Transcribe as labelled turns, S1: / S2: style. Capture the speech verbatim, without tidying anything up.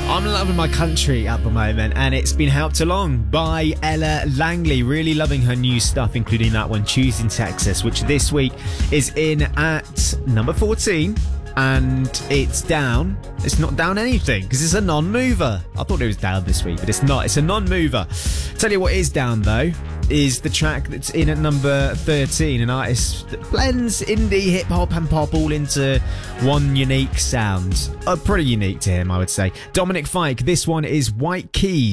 S1: I'm loving my country at the moment, and it's been helped along by Ella Langley. Really loving her new stuff, including that one, Choosing Texas, which this week is in at number fourteen. And it's down. It's not down anything because it's a non-mover. I thought it was down this week, but it's not. It's a non-mover. Tell you what is down though is the track that's in at number thirteen, an artist that blends indie, hip hop, and pop all into one unique sound. Uh, pretty unique to him, I would say. Dominic Fike. This one is White Keys.